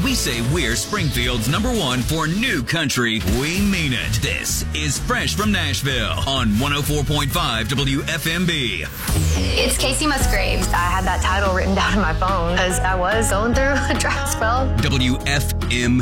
we say we're Springfield's #1 for new country, we mean it. This is Fresh from Nashville on 104.5 WFMB. It's Casey Musgraves. I had that title written down on my phone because I was going through a dry spell. WFMB.